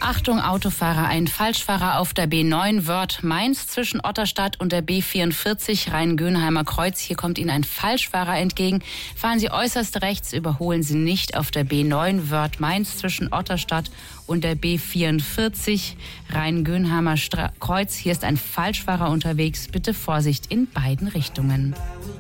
Achtung Autofahrer, ein Falschfahrer auf der B9 Wörth Mainz zwischen Otterstadt und der B44 Rhein-Gönheimer Kreuz. Hier kommt Ihnen ein Falschfahrer entgegen. Fahren Sie äußerst rechts, überholen Sie nicht auf der B9 Wörth Mainz zwischen Otterstadt und der B44 Rhein-Gönheimer Kreuz. Hier ist ein Falschfahrer unterwegs. Bitte Vorsicht in beiden Richtungen.